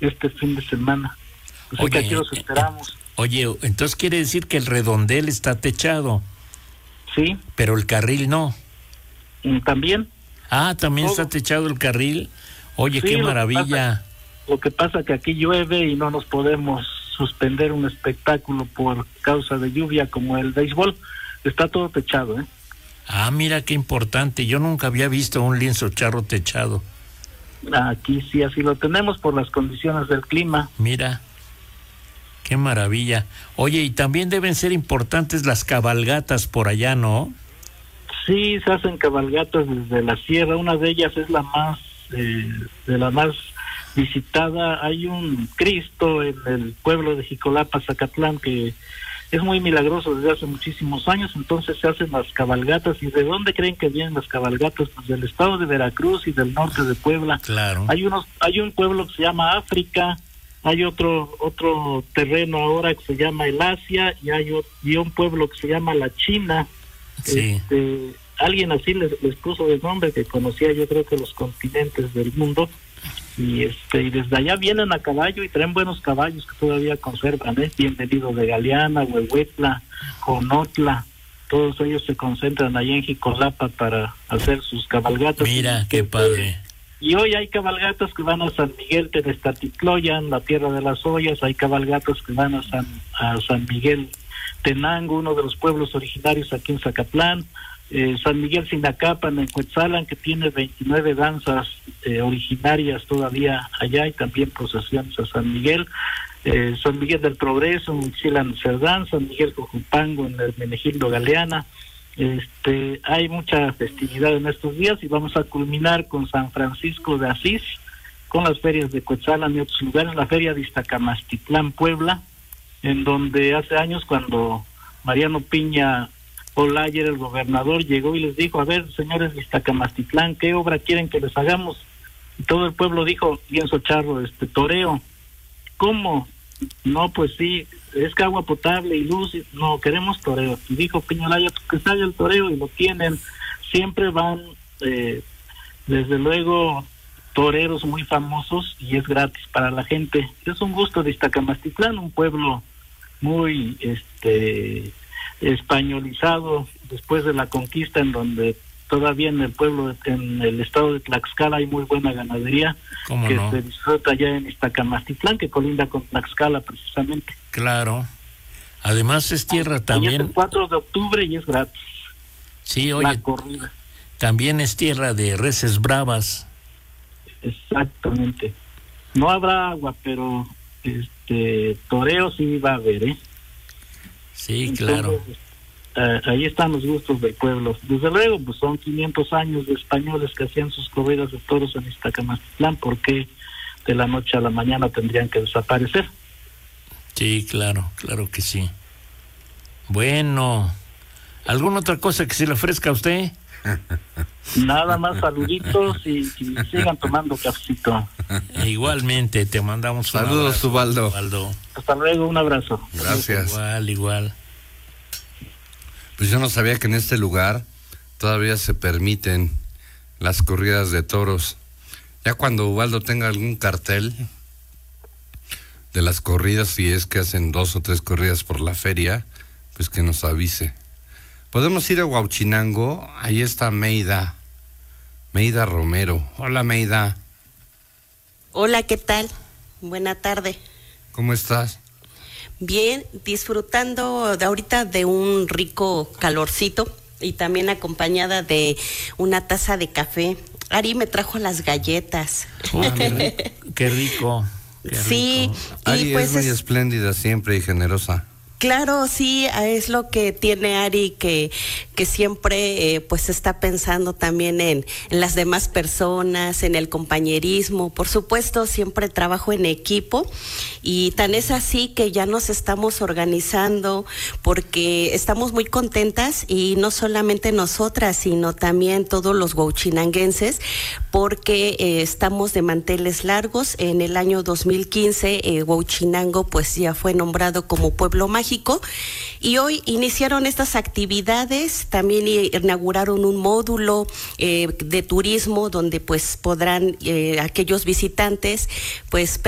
este fin de semana. Así que aquí los esperamos. Oye, entonces quiere decir que el redondel está techado. Sí. Pero el carril no. También. También todo está techado el carril. Oye, sí, qué maravilla. Lo que pasa es que aquí llueve y no nos podemos suspender un espectáculo por causa de lluvia como el béisbol. Está todo techado, ¿eh? Mira qué importante. Yo nunca había visto un lienzo charro techado. Aquí sí, así lo tenemos por las condiciones del clima. Mira, qué maravilla. Oye, y también deben ser importantes las cabalgatas por allá, ¿no? Sí, se hacen cabalgatas desde la sierra. Una de ellas es la más visitada. Hay un Cristo en el pueblo de Jicolapa, Zacatlán, que es muy milagroso desde hace muchísimos años. Entonces se hacen las cabalgatas. ¿Y de dónde creen que vienen las cabalgatas? Pues del estado de Veracruz y del norte de Puebla. Claro. Hay un pueblo que se llama África, hay otro terreno ahora que se llama el Asia, y un pueblo que se llama la China. Sí. Alguien así les puso de nombre, que conocía yo creo que los continentes del mundo. Y desde allá vienen a caballo y traen buenos caballos que todavía conservan, Bienvenido de Galeana, Huehuetla, Conotla, todos ellos se concentran allá en Jicolapa para hacer sus cabalgatas. Mira, qué padre. Y hoy hay cabalgatas que van a San Miguel Tenochtitlan, la tierra de las ollas. Hay cabalgatas que van a San Miguel Tenango, uno de los pueblos originarios aquí en Zacatlán. San Miguel Sinacapan en Cuetzalan, que tiene 29 danzas originarias todavía allá, y también procesiones a San Miguel. San Miguel del Progreso en Huitzilan, Cerdán, San Miguel Cojupango en Hermenegildo Galeana. Hay mucha festividad en estos días, y vamos a culminar con San Francisco de Asís, con las ferias de Cuetzalan y otros lugares, la feria de Iztacamastitlán, Puebla, en donde hace años, cuando Mariano Piña Olayer, el gobernador, llegó y les dijo: a ver, señores de Iztacamastitlán, ¿qué obra quieren que les hagamos? Y todo el pueblo dijo: lienzo charro, toreo. ¿Cómo? No, pues sí, es que agua potable y luz. No, queremos toreo. Y dijo Piña Olayer: que salga el toreo, y lo tienen. Siempre van, desde luego, toreros muy famosos, y es gratis para la gente. Es un gusto de Iztacamastitlán, un pueblo muy españolizado después de la conquista, en donde todavía en el pueblo, en el estado de Tlaxcala, hay muy buena ganadería que se disfruta ya en Iztacamastitlán, que colinda con Tlaxcala precisamente. Claro. Además es tierra también. Es el 4 de octubre y es gratis. Sí, oye, la corrida. También es tierra de reses bravas. Exactamente. No habrá agua, pero toreo sí va a haber, Sí, entonces, claro. Ahí están los gustos del pueblo. Desde luego, pues son 500 años de españoles que hacían sus corridas de toros en Iztacamastitlán. ¿Por qué de la noche a la mañana tendrían que desaparecer? Sí, claro que sí. Bueno, ¿alguna otra cosa que se le ofrezca a usted? Nada más, saluditos y sigan tomando cafecito. Igualmente, te mandamos saludos, Ubaldo. Hasta luego, un abrazo. Gracias. Igual. Pues yo no sabía que en este lugar todavía se permiten las corridas de toros. Ya cuando Ubaldo tenga algún cartel de las corridas, si es que hacen 2 o 3 corridas por la feria, pues que nos avise. Podemos ir a Huauchinango. Ahí está Meida Romero. Hola, Meida. Hola, ¿qué tal? Buena tarde. ¿Cómo estás? Bien, disfrutando ahorita de un rico calorcito, y también acompañada de una taza de café. Ari me trajo las galletas. Qué rico. Sí. Ari pues es muy espléndida siempre y generosa. Claro, sí, es lo que tiene Ari, que siempre pues está pensando también en las demás personas, en el compañerismo. Por supuesto, siempre trabajo en equipo, y tan es así que ya nos estamos organizando, porque estamos muy contentas, y no solamente nosotras, sino también todos los huauchinanguenses, porque estamos de manteles largos. En el año 2015, Huauchinango pues ya fue nombrado como pueblo mágico, y hoy iniciaron estas actividades. También inauguraron un módulo de turismo donde pues podrán aquellos visitantes pues